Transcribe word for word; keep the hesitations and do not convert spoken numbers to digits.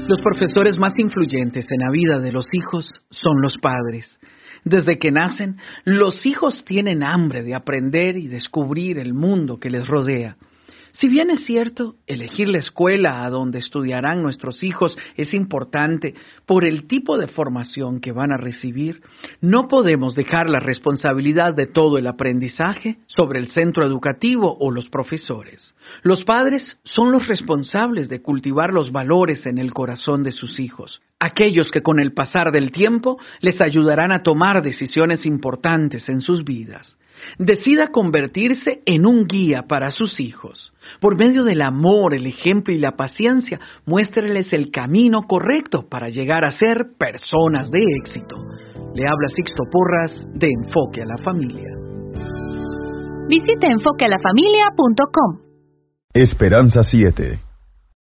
Los profesores más influyentes en la vida de los hijos son los padres. Desde que nacen, los hijos tienen hambre de aprender y descubrir el mundo que les rodea. Si bien es cierto, elegir la escuela a donde estudiarán nuestros hijos es importante por el tipo de formación que van a recibir, no podemos dejar la responsabilidad de todo el aprendizaje sobre el centro educativo o los profesores. Los padres son los responsables de cultivar los valores en el corazón de sus hijos, aquellos que con el pasar del tiempo les ayudarán a tomar decisiones importantes en sus vidas. Decida convertirse en un guía para sus hijos. Por medio del amor, el ejemplo y la paciencia, muéstreles el camino correcto para llegar a ser personas de éxito. Le habla Sixto Porras de Enfoque a la Familia. Visite enfoque a la familia punto com. Esperanza siete.